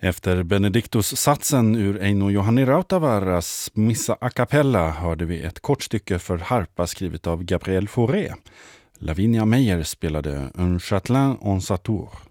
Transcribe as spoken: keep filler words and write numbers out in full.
Efter Benedictus-satsen ur Eino Johanni Rautavaara's Missa a cappella hörde vi ett kort stycke för harpa skrivet av Gabriel Fauré. Lavinia Meyer spelade Un Châtelain en Satur.